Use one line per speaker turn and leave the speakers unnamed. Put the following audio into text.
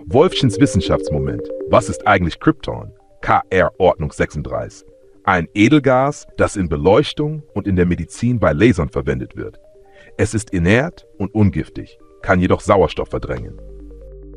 Wolfchens Wissenschaftsmoment. Was ist eigentlich Krypton? KR-Ordnung 36. Ein Edelgas, das in Beleuchtung und in der Medizin bei Lasern verwendet wird. Es ist inert und ungiftig, kann jedoch Sauerstoff verdrängen.